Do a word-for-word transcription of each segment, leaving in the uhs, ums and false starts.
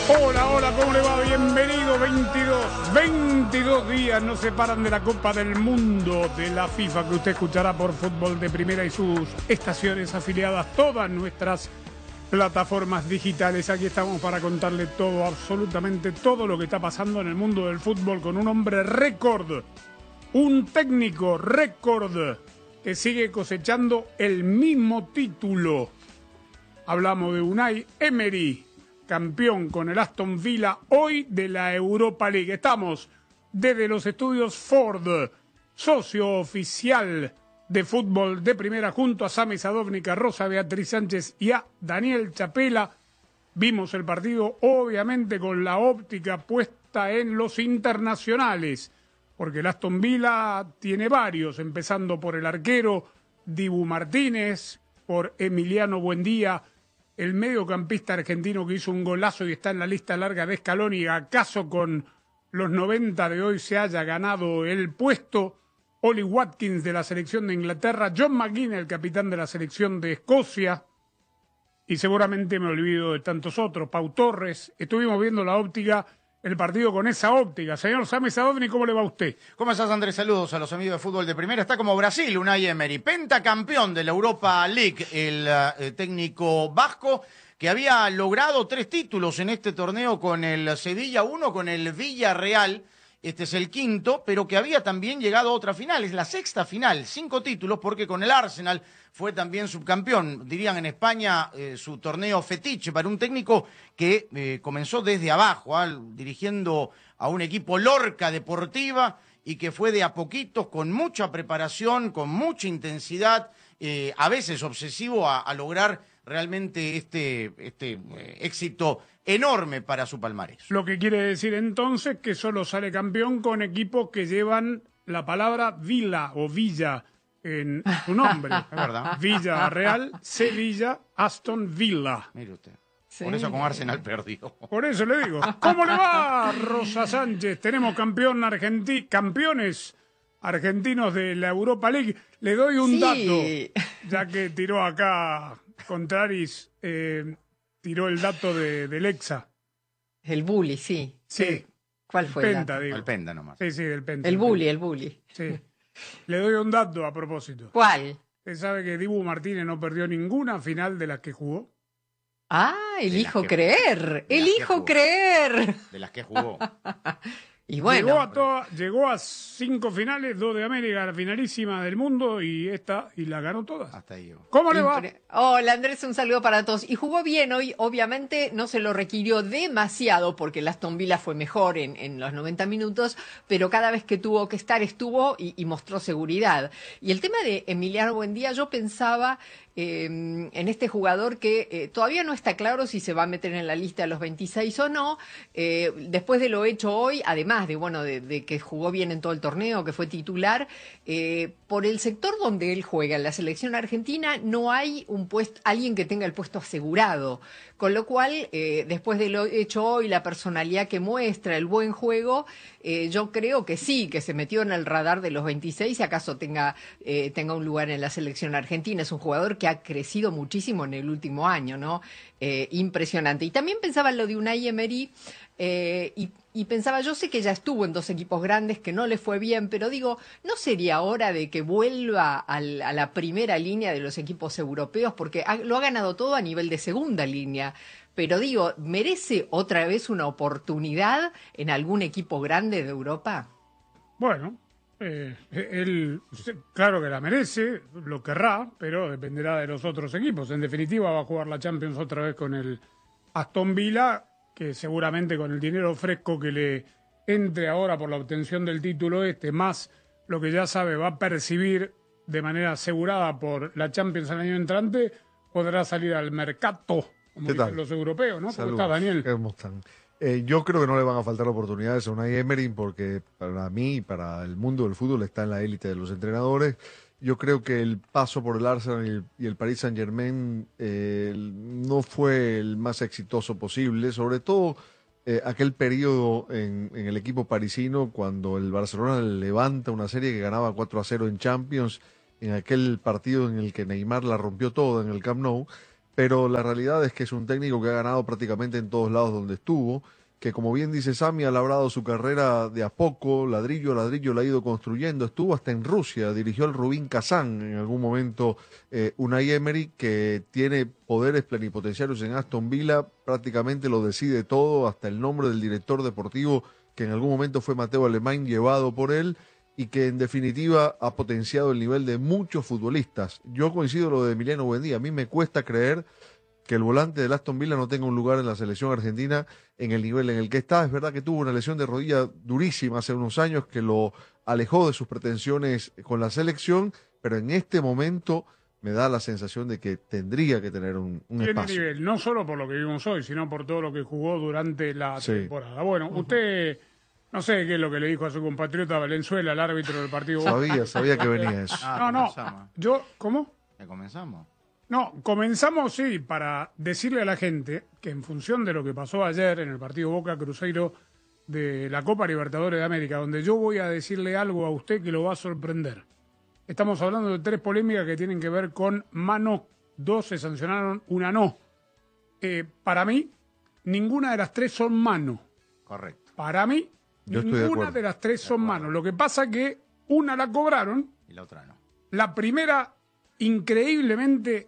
Hola, hola, ¿cómo le va? Bienvenido, veintidós, veintidós días nos separan de la Copa del Mundo de la FIFA que usted escuchará por Fútbol de Primera y sus estaciones afiliadas, todas nuestras plataformas digitales. Aquí estamos para contarle todo, absolutamente todo lo que está pasando en el mundo del fútbol con un hombre récord, un técnico récord que sigue cosechando el mismo título. Hablamos de Unai Emery, campeón con el Aston Villa hoy de la Europa League. Estamos desde los estudios Ford, socio oficial de Fútbol de Primera, junto a Sami Sadovnik, a Rosa Beatriz Sánchez y a Daniel Chapela. Vimos el partido obviamente con la óptica puesta en los internacionales, porque el Aston Villa tiene varios, empezando por el arquero Dibu Martínez, por Emiliano Buendía, el mediocampista argentino que hizo un golazo y está en la lista larga de Scaloni, acaso con los noventa de hoy se haya ganado el puesto, Oli Watkins de la selección de Inglaterra, John McGinn, el capitán de la selección de Escocia, y seguramente me olvido de tantos otros, Pau Torres. Estuvimos viendo la óptica, el partido con esa óptica. Señor Sami Sadovnik, ¿cómo le va a usted? ¿Cómo estás, Andrés? Saludos a los amigos de Fútbol de Primera. Está como Brasil, Unai Emery, pentacampeón de la Europa League, el uh, técnico vasco, que había logrado tres títulos en este torneo con el Sevilla, uno con el Villarreal, este es el quinto, pero que había también llegado a otra final, es la sexta final, cinco títulos, porque con el Arsenal fue también subcampeón, dirían en España, eh, su torneo fetiche para un técnico que eh, comenzó desde abajo, ¿eh? dirigiendo a un equipo Lorca Deportiva y que fue de a poquitos, con mucha preparación, con mucha intensidad, eh, a veces obsesivo, a, a lograr realmente este, este eh, éxito enorme para su palmarés. Lo que quiere decir entonces que solo sale campeón con equipos que llevan la palabra Villa o Villa en su nombre. Es verdad. Villarreal, Sevilla, Aston Villa. Mire usted. Sí. Por eso con Arsenal perdió. Por eso le digo. ¿Cómo le va, Rosa Sánchez? Tenemos campeón argentino, campeones argentinos de la Europa League. Le doy un sí. dato, ya que tiró acá Contraris, eh, tiró el dato de, del Exa. El bully, sí. Sí. ¿Cuál fue el Penta, el digo. El Penta nomás. Sí, sí, del Penta. El bully, el bully. Sí. Le doy un dato a propósito. ¿Cuál? ¿Usted sabe que Dibu Martínez no perdió ninguna final de las que jugó? Ah, elijo creer. Elijo creer. De las que jugó. Y bueno, llegó a, toda, llegó a cinco finales, dos de América, la finalísima del mundo, y esta, y la ganó todas. Hasta ahí. ¿Cómo le va? Hola, Andrés, un saludo para todos. Y jugó bien hoy, obviamente no se lo requirió demasiado, porque el Aston Villa fue mejor en, en los noventa minutos, pero cada vez que tuvo que estar, estuvo y, y mostró seguridad. Y el tema de Emiliano Buendía, yo pensaba eh, en este jugador que eh, todavía no está claro si se va a meter en la lista de los veintiséis o no, eh, después de lo hecho hoy, además de bueno de, de que jugó bien en todo el torneo, que fue titular, eh, por el sector donde él juega, en la selección argentina, no hay un puesto, alguien que tenga el puesto asegurado, con lo cual, eh, después de lo hecho hoy, la personalidad que muestra, el buen juego, eh, yo creo que sí, que se metió en el radar de los veintiséis, si acaso tenga, eh, tenga un lugar en la selección argentina. Es un jugador que ha crecido muchísimo en el último año, ¿no? Eh, impresionante. Y también pensaba en lo de Unai Emery, eh, y, y pensaba, yo sé que ya estuvo en dos equipos grandes, que no le fue bien, pero digo, ¿no sería hora de que vuelva al, a la primera línea de los equipos europeos? Porque ha, lo ha ganado todo a nivel de segunda línea. Pero digo, ¿merece otra vez una oportunidad en algún equipo grande de Europa? Bueno, eh, él claro que la merece, lo querrá, pero dependerá de los otros equipos. En definitiva va a jugar la Champions otra vez con el Aston Villa, que seguramente con el dinero fresco que le entre ahora por la obtención del título este, más lo que ya sabe va a percibir de manera asegurada por la Champions el año entrante, podrá salir al mercado, como dicen los europeos, ¿no? ¿Cómo está, Daniel? ¿Cómo están? Eh, yo creo que no le van a faltar oportunidades a Unai Emery, porque para mí y para el mundo del fútbol está en la élite de los entrenadores. Yo creo que el paso por el Arsenal y el, y el Paris Saint-Germain eh, no fue el más exitoso posible, sobre todo eh, aquel periodo en, en el equipo parisino cuando el Barcelona levanta una serie que ganaba cuatro a cero en Champions, en aquel partido en el que Neymar la rompió toda en el Camp Nou. pero la realidad es que es un técnico que ha ganado prácticamente en todos lados donde estuvo, que como bien dice Sami, ha labrado su carrera de a poco, ladrillo a ladrillo la ha ido construyendo, estuvo hasta en Rusia, dirigió al Rubin Kazán en algún momento, eh, Unai Emery, que tiene poderes plenipotenciarios en Aston Villa, prácticamente lo decide todo, hasta el nombre del director deportivo, que en algún momento fue Mateo Alemán, llevado por él, y que en definitiva ha potenciado el nivel de muchos futbolistas. Yo coincido lo de Emiliano Buendía, a mí me cuesta creer que el volante del Aston Villa no tenga un lugar en la selección argentina en el nivel en el que está. Es verdad que tuvo una lesión de rodilla durísima hace unos años que lo alejó de sus pretensiones con la selección, pero en este momento me da la sensación de que tendría que tener un, un Tiene espacio. nivel, no solo por lo que vimos hoy, sino por todo lo que jugó durante la Sí. temporada. Bueno, uh-huh. usted, no sé qué es lo que le dijo a su compatriota Valenzuela, el árbitro del partido. Sabía, sabía que venía eso. Ah, no, comenzamos. no, yo, ¿cómo? ¿Ya comenzamos? No, comenzamos, sí, para decirle a la gente que en función de lo que pasó ayer en el partido Boca Cruzeiro de la Copa Libertadores de América, donde yo voy a decirle algo a usted que lo va a sorprender. Estamos hablando de tres polémicas que tienen que ver con mano, dos se sancionaron, una no. Eh, para mí, ninguna de las tres son mano. Correcto. Para mí, Yo estoy de ninguna acuerdo. de las tres De son acuerdo. mano. Lo que pasa que una la cobraron, Y la otra no. la primera, increíblemente,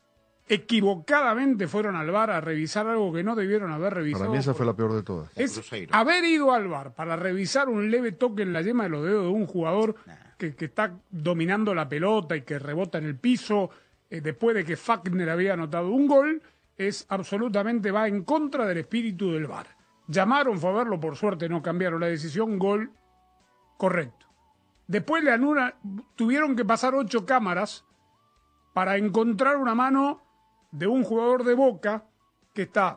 equivocadamente fueron al V A R a revisar algo que no debieron haber revisado. Para mí esa fue la peor de todas. Es Cruzeiro. haber ido al V A R para revisar un leve toque en la yema de los dedos de un jugador Nah. que, que está dominando la pelota y que rebota en el piso eh, después de que Fagner había anotado un gol, es absolutamente, va en contra del espíritu del V A R. Llamaron, fue a verlo, por suerte no cambiaron la decisión, gol correcto. Después le anulan, tuvieron que pasar ocho cámaras para encontrar una mano de un jugador de Boca que está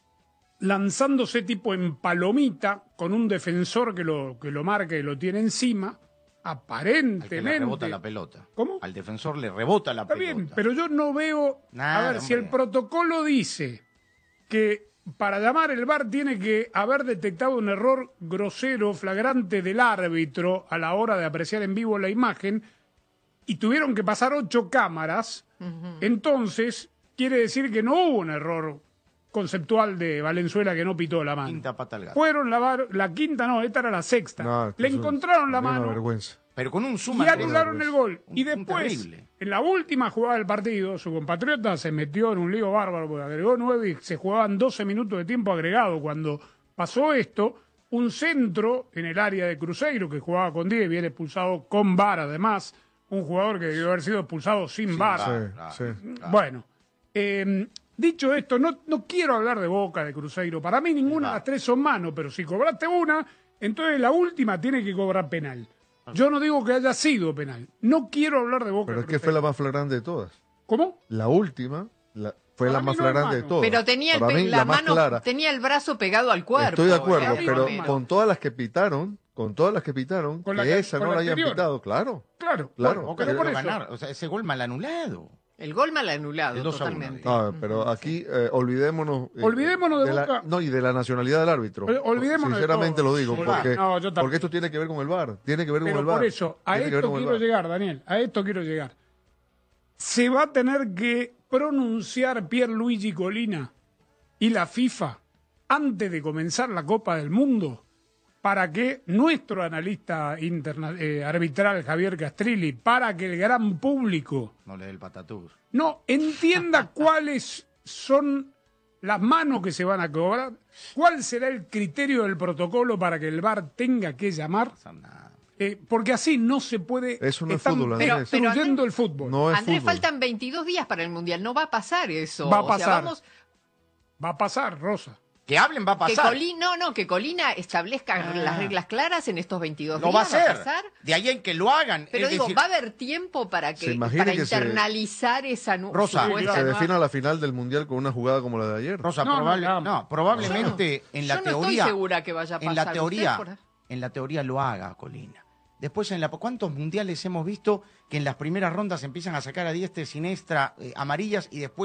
lanzándose tipo en palomita con un defensor que lo, que lo marca y lo tiene encima, Al que aparentemente. le rebota la pelota. ¿Cómo? Al defensor le rebota la Está pelota. bien, pero yo no veo... Nada, a ver, si el hombre. protocolo dice que para llamar el V A R tiene que haber detectado un error grosero, flagrante del árbitro a la hora de apreciar en vivo la imagen, y tuvieron que pasar ocho cámaras, uh-huh. entonces quiere decir que no hubo un error conceptual de Valenzuela que no pitó la mano. Quinta pata al gato. Fueron la, var- la quinta, no, esta era la sexta. No, Le eso encontraron la es una mano vergüenza. Pero con un y suma. anularon el gol. Un- Y un después, terrible. en la última jugada del partido, su compatriota se metió en un lío bárbaro porque agregó nueve y se jugaban doce minutos de tiempo agregado. Cuando pasó esto, un centro en el área de Cruzeiro, que jugaba con diez, viene expulsado con V A R además, un jugador que debió haber sido expulsado sin Sin V A R. V A R. Sí, Claro, sí. claro. Bueno, eh, dicho esto, no, no quiero hablar de Boca, de Cruzeiro. Para mí ninguna de las tres son manos, pero si cobraste una, entonces la última tiene que cobrar penal. Yo no digo que haya sido penal. No quiero hablar de Boca. Pero es que Cruzeiro. fue la más flagrante de todas. ¿Cómo? La última la, fue Para la mí más no es flagrante de mano. todas. Pero tenía el Para pe- mí, la, más mano, clara. tenía el brazo pegado al cuerpo. Estoy de acuerdo, era más pero o menos. con todas las que pitaron, con todas las que pitaron, Con que la que- esa con no la la hayan anterior. pitado, claro. Claro, Claro. bueno, Boca pero por debió eso. ganar. O sea, ese gol mal anulado. El gol mal anulado, El dos a uno, totalmente. digo. No, pero aquí eh, olvidémonos. eh, Olvidémonos de la, Boca. No, y de la nacionalidad del árbitro. Ol- olvidémonos de Sinceramente todo. lo digo, Sí. porque, No, yo también. porque esto tiene que ver con el V A R. Tiene que ver con Pero el V A R. por eso, a Tiene que ver esto con el quiero V A R. llegar, Daniel, a esto quiero llegar. Se va a tener que pronunciar Pierluigi Colina y la FIFA antes de comenzar la Copa del Mundo para que nuestro analista interna- eh, arbitral Javier Castrilli, para que el gran público No le dé el patatús. no entienda cuáles son las manos que se van a cobrar, cuál será el criterio del protocolo para que el V A R tenga que llamar. No pasa nada. Eh, porque así no se puede. Eso no es están fútbol, Pero- Andrés. pero destruyendo Andrés- el fútbol. No es Andrés, fútbol. faltan veintidós días para el Mundial. No va a pasar eso. Va a O sea, pasar. vamos, Va a pasar, Rosa. Que hablen va a que pasar. Colina, no, no, que Colina establezca Ah. las reglas claras en estos veintidós No días. va a ser. pasar. De ahí en que lo hagan. Pero es digo, decir, va a haber tiempo para Se que imagina para que se- internalizar esa nu- Rosa, Que supuesta se nueva- defina la final del Mundial con una jugada como la de ayer. Rosa, No, no, probable- no. no, probablemente en la Yo no estoy teoría. segura que vaya a En la pasar. teoría, Usted por- en la teoría lo haga Colina. Después, en la ¿cuántos mundiales hemos visto que en las primeras rondas empiezan a sacar a diestra y siniestra eh, amarillas y después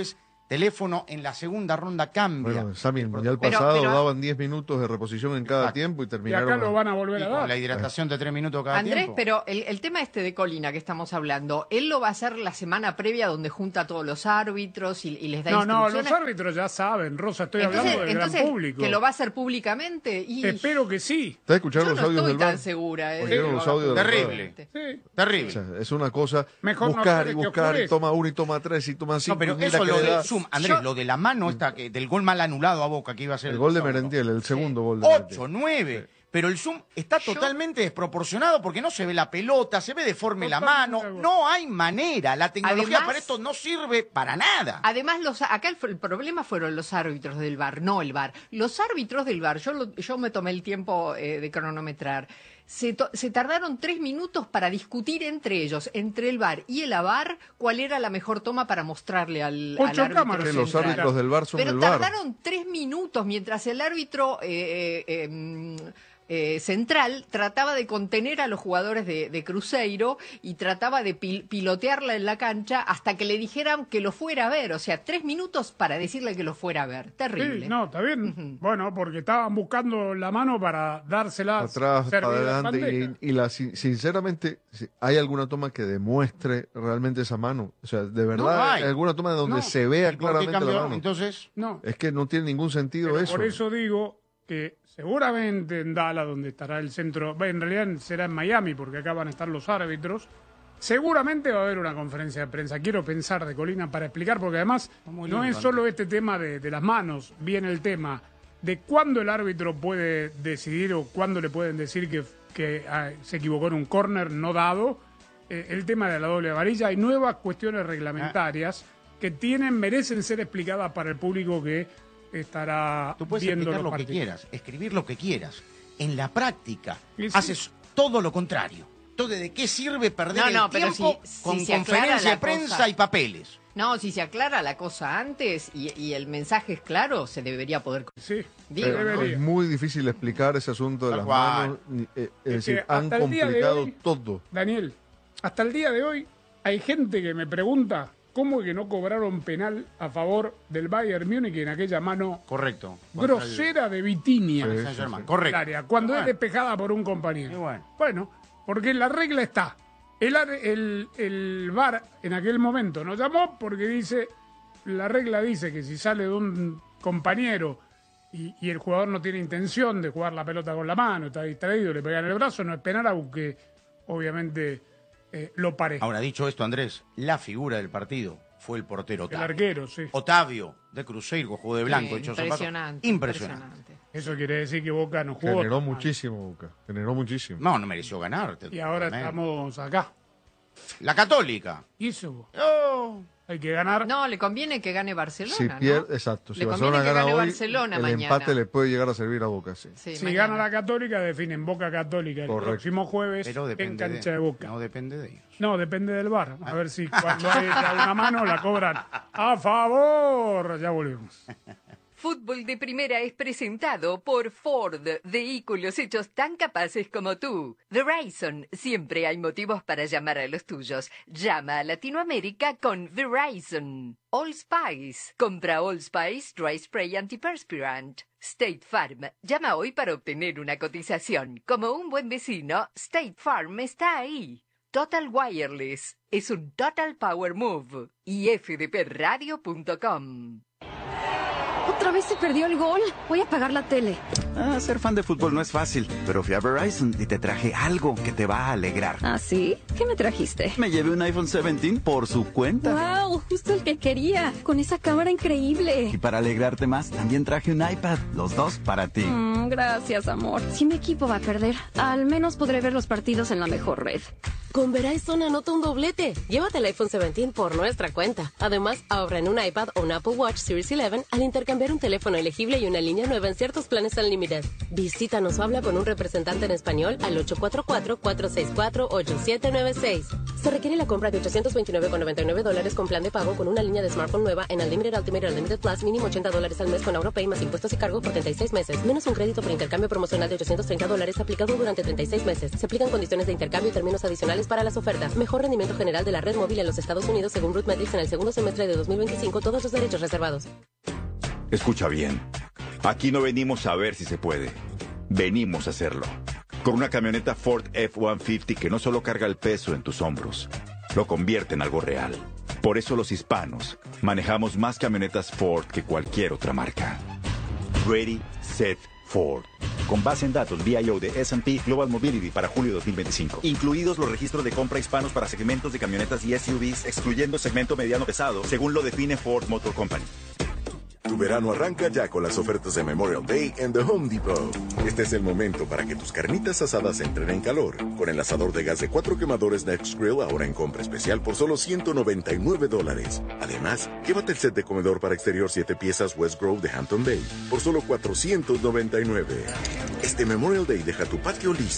teléfono en la segunda ronda cambia. Bueno, Sammy, el mundial Pero- pasado pero- daban diez minutos de reposición en cada Exacto. tiempo y Y terminaron. acá lo van a volver Y a con dar. la hidratación de tres minutos cada Andrés, tiempo. pero el, el tema este de Colina que estamos hablando, él lo va a hacer la semana previa donde junta a todos los árbitros y, y les da No, no, instrucciones. los árbitros ya saben, Rosa, estoy entonces, hablando del entonces, gran público. que lo va a hacer públicamente y Espero que sí. ¿Ustedes yo escucharon no los audios estoy del tan bar? segura. eh, ¿Oyeron de que los lo haga audios del Terrible. públicamente. Sí. Terrible. O sea, es una cosa Mejor no buscar hacer y que buscar y oscurece. toma uno y toma tres y toma cinco. No, pero y mira eso que lo le da- del Zoom, Andrés, Yo- lo de la mano esta que del gol mal anulado a Boca que iba a ser El gol de sábado. Merentiel, el segundo gol de Merentiel. ocho, nueve. Pero el zoom está Yo- totalmente desproporcionado porque no se ve la pelota, se ve deforme la Totalmente mano. de acuerdo. No hay manera. La tecnología Además- para esto no sirve para nada. Además, los, acá el, el problema fueron los árbitros del V A R, no el V A R. Los árbitros del V A R, yo, lo- yo me tomé el tiempo eh, de cronometrar, se, to- se tardaron tres minutos para discutir entre ellos, entre el V A R y el A V A R, cuál era la mejor toma para mostrarle al, al Ocho árbitro cámaras. Que los central. árbitros del V A R son Pero del V A R. tardaron tres minutos mientras el árbitro eh, eh, em, eh, central trataba de contener a los jugadores de, de Cruzeiro y trataba de pil- pilotearla en la cancha hasta que le dijeran que lo fuera a ver. O sea, tres minutos para decirle que lo fuera a ver. Terrible. Sí, no, está bien. Bueno, porque estaban buscando la mano para dársela Atrás, servir para la adelante. bandeja. Y, y la, sin- sinceramente, si ¿hay alguna toma que demuestre realmente esa mano? O sea, de verdad, No hay. ¿hay alguna toma donde No. se vea ¿Y por qué claramente cambió? la mano? Entonces, No, Es que no tiene ningún sentido pero eso. por eso digo que seguramente en Dallas, donde estará el centro, bueno, en realidad será en Miami, porque acá van a estar los árbitros, seguramente va a haber una conferencia de prensa. Quiero pensar de Colina para explicar, porque además muy no lindo, es solo este tema de, de las manos, viene el tema de cuándo el árbitro puede decidir o cuándo le pueden decir que, que ah, se equivocó en un córner no dado, eh, el tema de la doble varilla. Hay nuevas cuestiones reglamentarias que tienen, merecen ser explicadas para el público que estará tú puedes viendo explicar los lo que partidos. quieras, escribir lo que quieras. En la práctica, Y sí. haces todo lo contrario. Entonces, ¿de qué sirve perder No, el no, pero tiempo si- si con se aclara conferencia la de prensa cosa. y papeles? No, si se aclara la cosa antes y, y el mensaje es claro, se debería poder... Sí, Digo, Pero debería. es muy difícil explicar ese asunto de Tal las cual. manos. ni- eh, Es, Es decir, que han hasta el día de complicado hoy- todo. Daniel, hasta el día de hoy hay gente que me pregunta cómo es que no cobraron penal a favor del Bayern Múnich en aquella mano Correcto. grosera de Vitinha Contra el en Saint-Germain. el Correcto. área, cuando Y es bueno. despejada por un compañero. Y bueno. Bueno, porque la regla está. El, ar- el, el V A R en aquel momento nos llamó porque dice, la regla dice que si sale de un compañero y, y el jugador no tiene intención de jugar la pelota con la mano, está distraído, le pegan el brazo, no es penal, aunque obviamente eh, lo parezca. Ahora, dicho esto, Andrés, la figura del partido fue el portero El Otavio. arquero, sí. Otavio, de Cruzeiro, jugó de blanco, Sí, hecho zapato. impresionante, Impresionante. impresionante. Eso quiere decir que Boca no jugó. Generó tan mal. muchísimo, Boca. Generó muchísimo. No, no mereció ganar. te- Y ahora tremendo. estamos acá. La Católica. Y eso, Oh, hay que ganar. No, le conviene que gane Barcelona, Si ¿no? pierde, exacto. Si Le Barcelona conviene que gana gane hoy, Barcelona el mañana. empate le puede llegar a servir a Boca, sí. Sí, Si mañana. gana la Católica, definen Boca Católica el Correcto. próximo jueves pero en depende cancha de, de, Boca. no depende de ellos. No, depende del V A R. A ver si cuando hay una mano la cobran a favor. Ya volvemos. Fútbol de Primera es presentado por Ford, vehículos hechos tan capaces como tú. Verizon, siempre hay motivos para llamar a los tuyos. Llama a Latinoamérica con Verizon. All Spice, compra All Spice Dry Spray Antiperspirant. State Farm, llama hoy para obtener una cotización. Como un buen vecino, State Farm está ahí. Total Wireless, es un Total Power Move. Y f d p radio punto com. ¿Otra vez se perdió el gol? Voy a apagar la tele. Ah, ser fan de fútbol no es fácil, pero fui a Verizon y te traje algo que te va a alegrar. ¿Ah, sí? ¿Qué me trajiste? Me llevé un iPhone diecisiete por su cuenta. ¡Wow! Justo el que quería. Con esa cámara increíble. Y para alegrarte más, también traje un iPad, los dos para ti. Mm, gracias, amor. Si mi equipo va a perder, al menos podré ver los partidos en la mejor red. Con Verizon anota un doblete. Llévate el iPhone diecisiete por nuestra cuenta. Además, ahorra en un iPad o un Apple Watch Series once al intercambiar un teléfono elegible y una línea nueva en ciertos planes Unlimited. Visítanos o habla con un representante en español al ocho cuatro cuatro, cuatro seis cuatro, ocho siete nueve seis. Se requiere la compra de ochocientos veintinueve con noventa y nueve dólares con plan de pago con una línea de smartphone nueva en Unlimited Ultimate Unlimited Plus, mínimo ochenta dólares al mes con AuroPay más impuestos y cargo por treinta y seis meses. Menos un crédito por intercambio promocional de ochocientos treinta dólares aplicado durante treinta y seis meses. Se aplican condiciones de intercambio y términos adicionales dólares para las ofertas. Mejor rendimiento general de la red móvil en los Estados Unidos según RootMetrics en el segundo semestre de dos mil veinticinco. Todos los derechos reservados. Escucha bien. Aquí no venimos a ver si se puede. Venimos a hacerlo. Con una camioneta Ford F ciento cincuenta que no solo carga el peso en tus hombros, lo convierte en algo real. Por eso los hispanos manejamos más camionetas Ford que cualquier otra marca. Ready, Set, Ford. Con base en datos V I O de S and P Global Mobility para julio dos mil veinticinco. Incluidos los registros de compra hispanos para segmentos de camionetas y S U Vs, excluyendo segmento mediano pesado, según lo define Ford Motor Company. Tu verano arranca ya con las ofertas de Memorial Day en The Home Depot. Este es el momento para que tus carnitas asadas entren en calor. Con el asador de gas de cuatro quemadores Next Grill ahora en compra especial por solo ciento noventa y nueve dólares. Además, llévate el set de comedor para exterior siete piezas West Grove de Hampton Bay por solo cuatrocientos noventa y nueve. Este Memorial Day deja tu patio listo